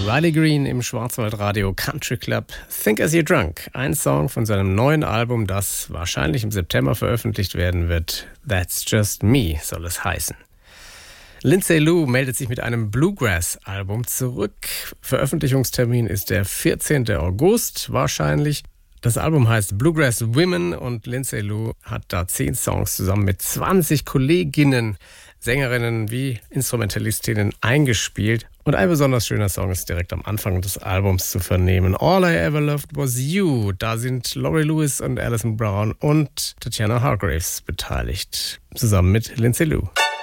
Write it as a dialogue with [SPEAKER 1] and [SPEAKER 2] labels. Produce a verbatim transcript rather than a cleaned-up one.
[SPEAKER 1] Riley Green im Schwarzwaldradio Country Club Think As You're Drunk. Ein Song von seinem neuen Album, das wahrscheinlich im September veröffentlicht werden wird. That's Just Me soll es heißen. Lindsay Lou meldet sich mit einem Bluegrass-Album zurück. Veröffentlichungstermin ist der vierzehnten August wahrscheinlich. Das Album heißt Bluegrass Women und Lindsay Lou hat da zehn Songs zusammen mit zwanzig Kolleginnen, Sängerinnen wie Instrumentalistinnen eingespielt. Und ein besonders schöner Song ist direkt am Anfang des Albums zu vernehmen. All I Ever Loved Was You. Da sind Laurie Lewis und Alison Brown und Tatjana Hargreaves beteiligt, zusammen mit Lindsay Lou.